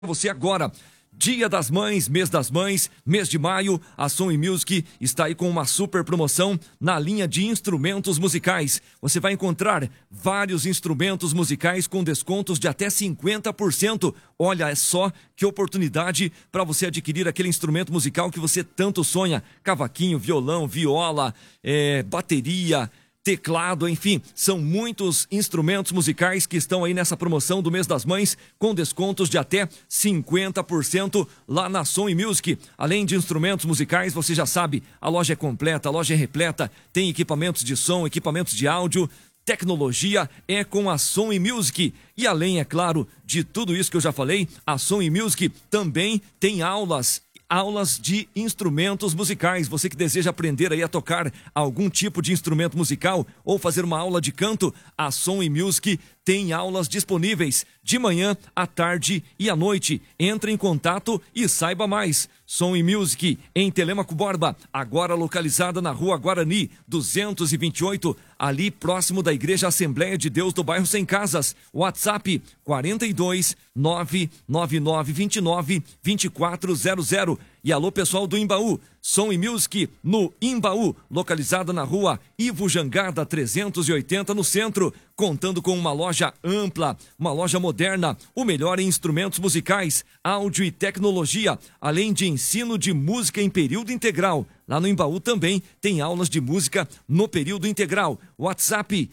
Você agora, Dia das Mães, mês das mães, mês de maio, a Som e Music está aí com uma super promoção na linha de instrumentos musicais. Você vai encontrar vários instrumentos musicais com descontos de até 50%. Olha, é só que oportunidade para você adquirir aquele instrumento musical que você tanto sonha. Cavaquinho, violão, viola, bateria, teclado, enfim, são muitos instrumentos musicais que estão aí nessa promoção do mês das mães, com descontos de até 50% lá na Som e Music. Além de instrumentos musicais, você já sabe, a loja é completa, a loja é repleta, tem equipamentos de som, equipamentos de áudio, tecnologia é com a Som e Music. E além, é claro, de tudo isso que eu já falei, a Som e Music também tem aulas de instrumentos musicais. Você que deseja aprender aí a tocar algum tipo de instrumento musical ou fazer uma aula de canto, a Som e Music tem aulas disponíveis de manhã, à tarde e à noite. Entre em contato e saiba mais. Som e Music em Telêmaco Borba, agora localizada na Rua Guarani 228, ali próximo da Igreja Assembleia de Deus do bairro Sem Casas. WhatsApp 42 99929 2400. E alô pessoal do Imbaú, Som e Music no Imbaú, localizada na Rua Ivo Jangada 380 no centro, contando com uma loja ampla, uma loja moderna, o melhor em instrumentos musicais, áudio e tecnologia, além de ensino de música em período integral. Lá no Imbaú também tem aulas de música no período integral. WhatsApp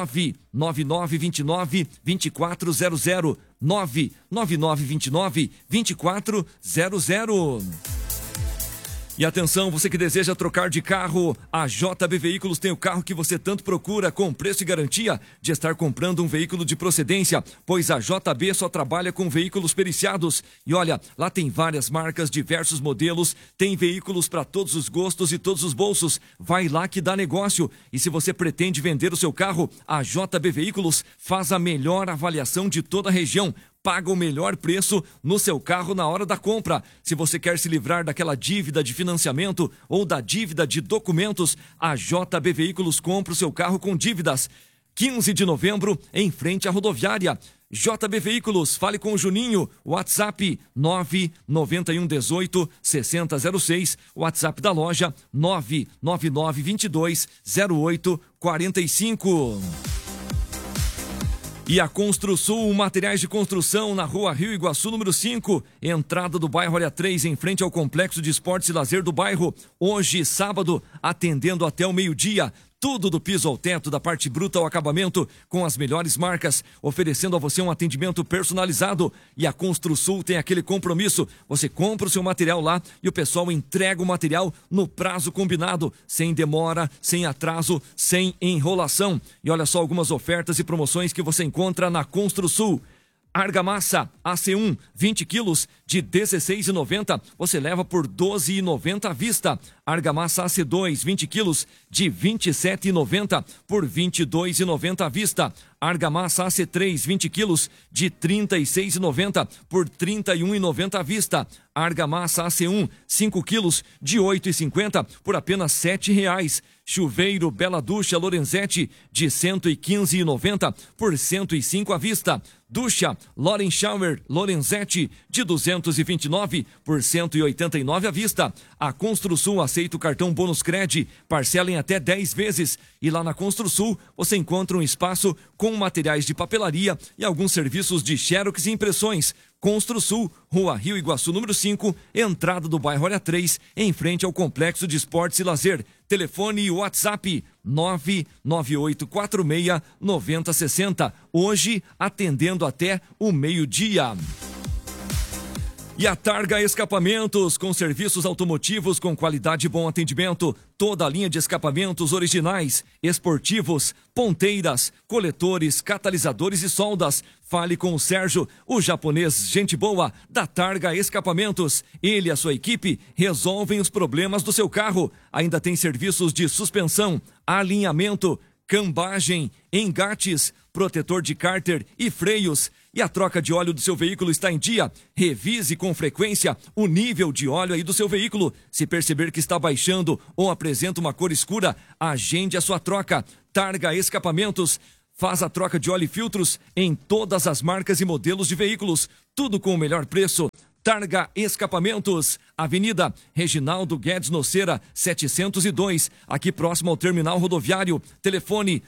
99929 2400, 99929 2400. E atenção, você que deseja trocar de carro, a JB Veículos tem o carro que você tanto procura, com preço e garantia de estar comprando um veículo de procedência, pois a JB só trabalha com veículos periciados. E olha, lá tem várias marcas, diversos modelos, tem veículos para todos os gostos e todos os bolsos. Vai lá que dá negócio. E se você pretende vender o seu carro, a JB Veículos faz a melhor avaliação de toda a região. Paga o melhor preço no seu carro na hora da compra. Se você quer se livrar daquela dívida de financiamento ou da dívida de documentos, a JB Veículos compra o seu carro com dívidas. 15 de novembro, em frente à rodoviária. JB Veículos, fale com o Juninho, WhatsApp 99118 6006, WhatsApp da loja 99922 0845. E a Construsul, materiais de construção na Rua Rio Iguaçu, número 5, entrada do bairro Área 3, em frente ao Complexo de Esportes e Lazer do bairro. Hoje, sábado, atendendo até o meio-dia. Tudo do piso ao teto, da parte bruta ao acabamento, com as melhores marcas, oferecendo a você um atendimento personalizado. E a Construsul tem aquele compromisso. Você compra o seu material lá e o pessoal entrega o material no prazo combinado, sem demora, sem atraso, sem enrolação. E olha só algumas ofertas e promoções que você encontra na Construsul. Argamassa AC1, 20 quilos de R$ 16,90, você leva por R$ 12,90 à vista. Argamassa AC2, 20 quilos de R$ 27,90 por R$ 22,90 à vista. Argamassa AC3, 20 quilos de R$ 36,90 por R$ 31,90 à vista. Argamassa AC1, 5 quilos de R$ 8,50 por apenas R$ 7,00. Chuveiro Bela Ducha Lorenzetti de R$ 115,90 por R$ 105 à vista. Ducha Loren Shower Lorenzetti de R$ 229 por R$ 189 à vista. A Construsul aceita o cartão Bônus Cred, parcela em até 10 vezes. E lá na Construsul você encontra um espaço com materiais de papelaria e alguns serviços de xerox e impressões. Construsul, Rua Rio Iguaçu, número 5, entrada do bairro Área 3, em frente ao Complexo de Esportes e Lazer. Telefone e WhatsApp 99846 9060. Hoje, atendendo até o meio-dia. E a Targa Escapamentos, com serviços automotivos com qualidade e bom atendimento. Toda a linha de escapamentos originais, esportivos, ponteiras, coletores, catalisadores e soldas. Fale com o Sérgio, o japonês gente boa da Targa Escapamentos. Ele e a sua equipe resolvem os problemas do seu carro. Ainda tem serviços de suspensão, alinhamento, cambagem, engates, protetor de cárter e freios. E a troca de óleo do seu veículo está em dia? Revise com frequência o nível de óleo aí do seu veículo. Se perceber que está baixando ou apresenta uma cor escura, agende a sua troca. Targa Escapamentos. Faz a troca de óleo e filtros em todas as marcas e modelos de veículos. Tudo com o melhor preço. Targa Escapamentos, Avenida Reginaldo Guedes Noceira, 702, aqui próximo ao terminal rodoviário. Telefone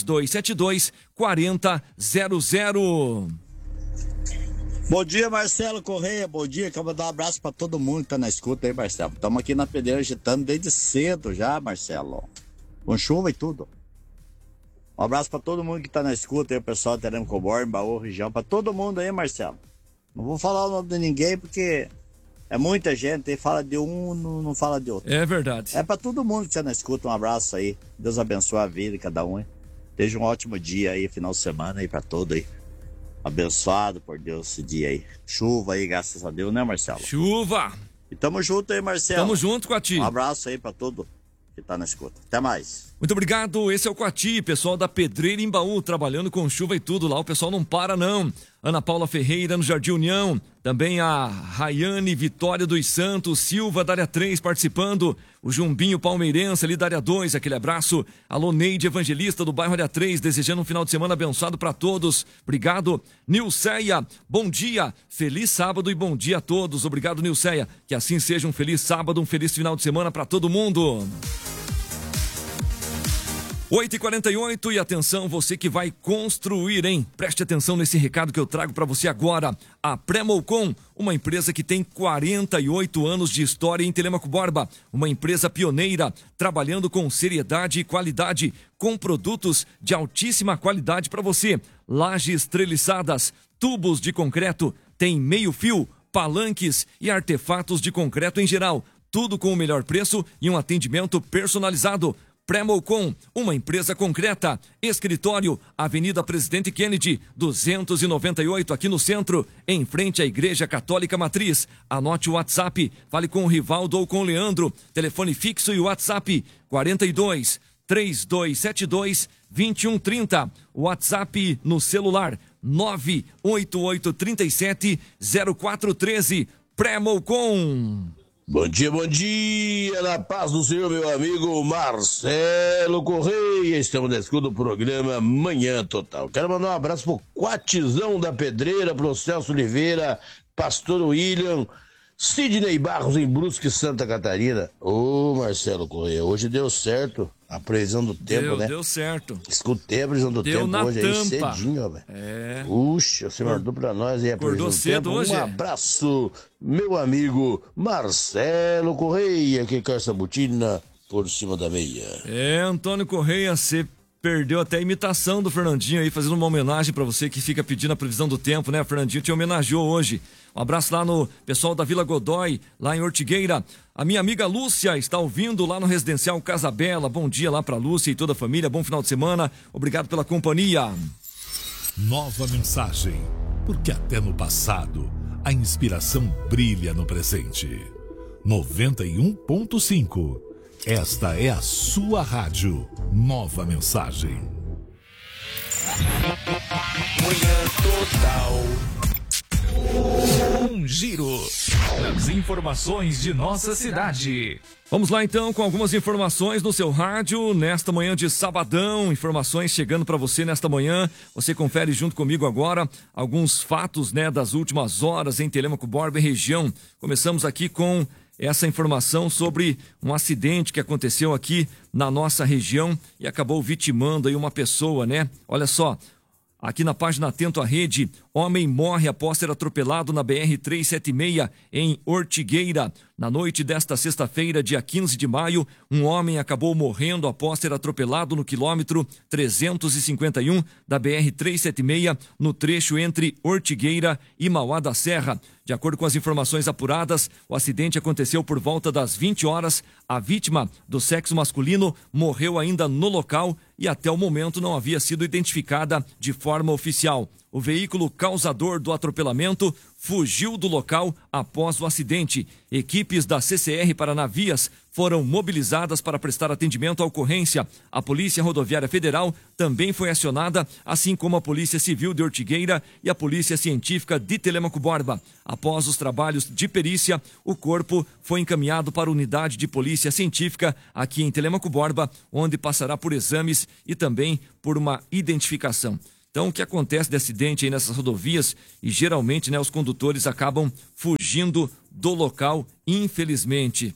3272-4000. Bom dia, Marcelo Correia. Bom dia. Quero mandar um abraço para todo mundo que tá na escuta aí, Marcelo. Estamos aqui na Pedreira agitando desde cedo já, Marcelo. Com chuva e tudo. Um abraço para todo mundo que tá na escuta aí, o pessoal de Telemaco Borba, Baú, região, para todo mundo aí, Marcelo. Não vou falar o nome de ninguém porque é muita gente, aí fala de um, não fala de outro. É verdade. É para todo mundo que tá na escuta, um abraço aí. Deus abençoe a vida de cada um, hein? Seja um ótimo dia aí, final de semana aí para todo aí. Abençoado por Deus esse dia aí. Chuva aí, graças a Deus, né, Marcelo? Chuva! E tamo junto aí, Marcelo. Tamo junto, Coati. Um abraço aí pra todo que tá na escuta. Até mais. Muito obrigado, esse é o Coati, pessoal da Pedreira em Baú, trabalhando com chuva e tudo lá, o pessoal não para não. Ana Paula Ferreira no Jardim União, também a Rayane Vitória dos Santos, Silva da área 3 participando, o Jumbinho Palmeirense ali da área 2, aquele abraço. Alô Neide Evangelista do bairro área 3, desejando um final de semana abençoado para todos. Obrigado, Nilceia, bom dia, feliz sábado e bom dia a todos. Obrigado, Nilceia, que assim seja um feliz sábado, um feliz final de semana para todo mundo. 8h48 e atenção, você que vai construir, hein? Preste atenção nesse recado que eu trago para você agora. A Pré-Molcom, uma empresa que tem 48 anos de história em Telemaco Borba, uma empresa pioneira, trabalhando com seriedade e qualidade, com produtos de altíssima qualidade para você. Lajes treliçadas, tubos de concreto, tem meio fio, palanques e artefatos de concreto em geral. Tudo com o melhor preço e um atendimento personalizado. Pré-Molcom, uma empresa concreta. Escritório, Avenida Presidente Kennedy, 298, aqui no centro, em frente à Igreja Católica Matriz. Anote o WhatsApp, fale com o Rivaldo ou com o Leandro. Telefone fixo e WhatsApp, 42 3272 2130. WhatsApp no celular, 98837 0413. Pré-Molcom. Bom dia, na paz do Senhor, meu amigo Marcelo Correia. Estamos na escuta do programa Manhã Total. Quero mandar um abraço pro Quatizão da Pedreira, pro Celso Oliveira, Pastor William, Sidney Barros em Brusque, Santa Catarina. Ô, Marcelo Correia, hoje deu certo a previsão do tempo, né? Deu certo. Escutei a previsão do Deu tempo na hoje tampa. aí cedinho, velho. É. Puxa, você mandou pra nós aí a previsão Acordou do cedo tempo. hoje? Um abraço, meu amigo Marcelo Correia, que quer essa botina por cima da meia. É, Antônio Correia, você perdeu até a imitação do Fernandinho aí, fazendo uma homenagem pra você que fica pedindo a previsão do tempo, né? O Fernandinho te homenageou hoje. Um abraço lá no pessoal da Vila Godoy, lá em Ortigueira. A minha amiga Lúcia está ouvindo lá no Residencial Casa Bela. Bom dia lá pra Lúcia e toda a família. Bom final de semana. Obrigado pela companhia. Nova mensagem, porque até no passado a inspiração brilha no presente. 91.5. Esta é a sua rádio. Nova mensagem. Manhã Total. Um giro das informações de nossa cidade. Vamos lá então com algumas informações no seu rádio nesta manhã de sabadão. Informações chegando para você nesta manhã. Você confere junto comigo agora alguns fatos, né, das últimas horas em Telemaco Borba e região. Começamos aqui com essa informação sobre um acidente que aconteceu aqui na nossa região e acabou vitimando aí uma pessoa, né? Olha só, aqui na página Atento à Rede, homem morre após ser atropelado na BR-376 em Ortigueira. Na noite desta sexta-feira, dia 15 de maio, um homem acabou morrendo após ser atropelado no quilômetro 351 da BR-376, no trecho entre Ortigueira e Mauá da Serra. De acordo com as informações apuradas, o acidente aconteceu por volta das 20 horas. A vítima, do sexo masculino, morreu ainda no local e até o momento não havia sido identificada de forma oficial. O veículo causador do atropelamento fugiu do local após o acidente. Equipes da CCR Paranavias foram mobilizadas para prestar atendimento à ocorrência. A Polícia Rodoviária Federal também foi acionada, assim como a Polícia Civil de Ortigueira e a Polícia Científica de Telêmaco Borba. Após os trabalhos de perícia, o corpo foi encaminhado para a Unidade de Polícia Científica aqui em Telêmaco Borba, onde passará por exames e também por uma identificação. Então, o que acontece de acidente aí nessas rodovias e geralmente, né, os condutores acabam fugindo do local, infelizmente.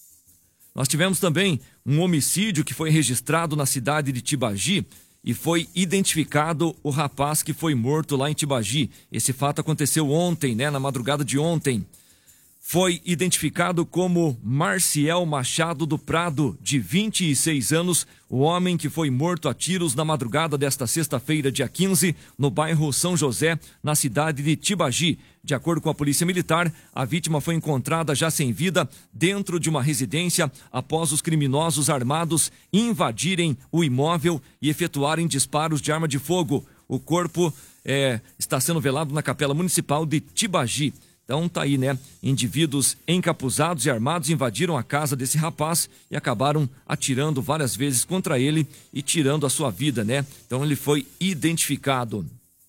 Nós tivemos também um homicídio que foi registrado na cidade de Tibagi e foi identificado o rapaz que foi morto lá em Tibagi. Esse fato aconteceu ontem, né, na madrugada de ontem. Foi identificado como Marciel Machado do Prado, de 26 anos, o homem que foi morto a tiros na madrugada desta sexta-feira, dia 15, no bairro São José, na cidade de Tibagi. De acordo com a Polícia Militar, a vítima foi encontrada já sem vida dentro de uma residência após os criminosos armados invadirem o imóvel e efetuarem disparos de arma de fogo. O corpo está sendo velado na Capela Municipal de Tibagi. Então tá aí, né? Indivíduos encapuzados e armados invadiram a casa desse rapaz e acabaram atirando várias vezes contra ele e tirando a sua vida, né? Então ele foi identificado.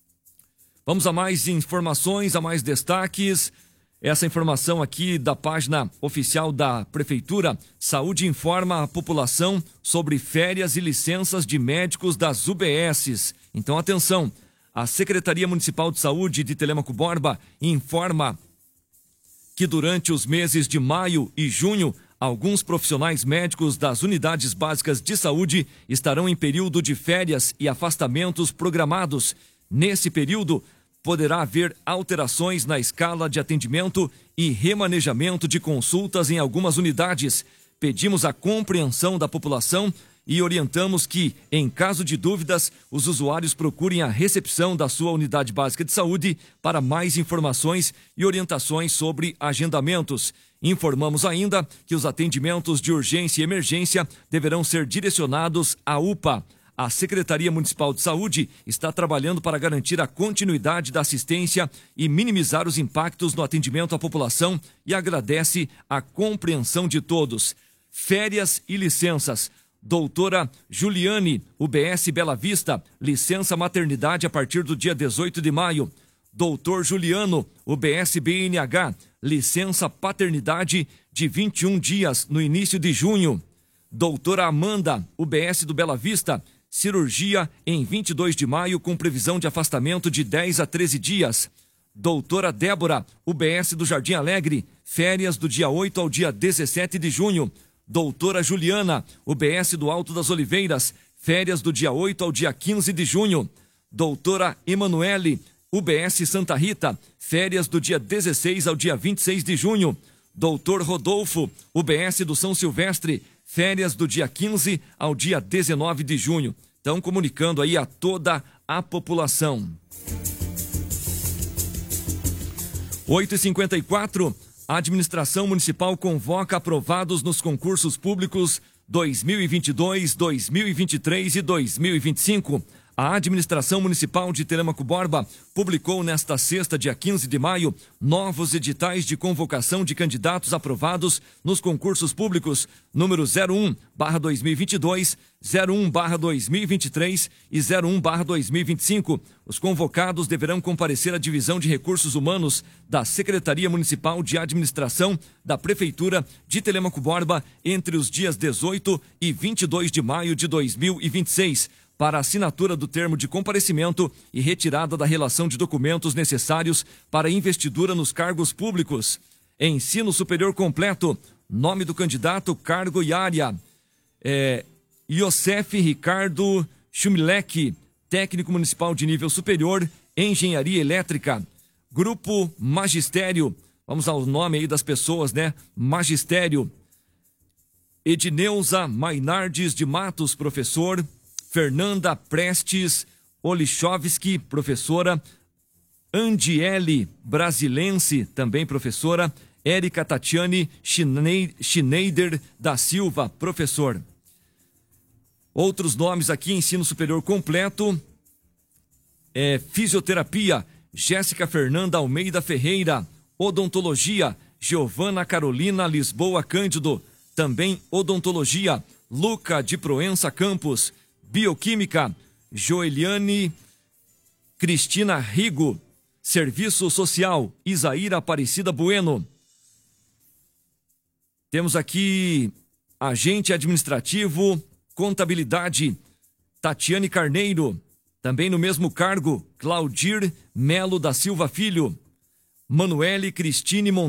Vamos a mais informações, a mais destaques. Essa informação aqui da página oficial da Prefeitura. Saúde informa a população sobre férias e licenças de médicos das UBSs. Então atenção, a Secretaria Municipal de Saúde de Telêmaco Borba informa que durante os meses de maio e junho, alguns profissionais médicos das unidades básicas de saúde estarão em período de férias e afastamentos programados. Nesse período, poderá haver alterações na escala de atendimento e remanejamento de consultas em algumas unidades. Pedimos a compreensão da população e orientamos que, em caso de dúvidas, os usuários procurem a recepção da sua unidade básica de saúde para mais informações e orientações sobre agendamentos. Informamos ainda que os atendimentos de urgência e emergência deverão ser direcionados à UPA. A Secretaria Municipal de Saúde está trabalhando para garantir a continuidade da assistência e minimizar os impactos no atendimento à população e agradece a compreensão de todos. Férias e licenças. Doutora Juliane, UBS Bela Vista, licença maternidade a partir do dia 18 de maio. Doutor Juliano, UBS BNH, licença paternidade de 21 dias no início de junho. Doutora Amanda, UBS do Bela Vista, cirurgia em 22 de maio com previsão de afastamento de 10 a 13 dias. Doutora Débora, UBS do Jardim Alegre, férias do dia 8 ao dia 17 de junho. Doutora Juliana, UBS do Alto das Oliveiras, férias do dia 8 ao dia 15 de junho. Doutora Emanuele, UBS Santa Rita, férias do dia 16 ao dia 26 de junho. Doutor Rodolfo, UBS do São Silvestre, férias do dia 15 ao dia 19 de junho. Estão comunicando aí a toda a população. 8h54, a administração municipal convoca aprovados nos concursos públicos 2022, 2023 e 2025. A administração municipal de Telêmaco Borba publicou nesta sexta, dia 15 de maio, novos editais de convocação de candidatos aprovados nos concursos públicos número 01/2022, 01/2023 e 01/2025. Os convocados deverão comparecer à Divisão de Recursos Humanos da Secretaria Municipal de Administração da Prefeitura de Telêmaco Borba entre os dias 18 e 22 de maio de 2026. Para assinatura do termo de comparecimento e retirada da relação de documentos necessários para investidura nos cargos públicos. Ensino superior completo, nome do candidato, cargo e área. Iosef Ricardo Schumilek, técnico municipal de nível superior, engenharia elétrica. Grupo Magistério, vamos ao nome aí das pessoas, né? Magistério. Edneuza Mainardes de Matos, professor. Fernanda Prestes Olichovski, professora. Andiele Brasilense, também professora. Érica Tatiane Schneider da Silva, professor. Outros nomes aqui, ensino superior completo. Fisioterapia, Jéssica Fernanda Almeida Ferreira. Odontologia, Giovana Carolina Lisboa Cândido. Também odontologia, Luca de Proença Campos. Bioquímica, Joeliane Cristina Rigo. Serviço Social, Isaíra Aparecida Bueno. Temos aqui agente administrativo, contabilidade, Tatiane Carneiro. Também no mesmo cargo, Claudir Melo da Silva Filho. Manuele Cristine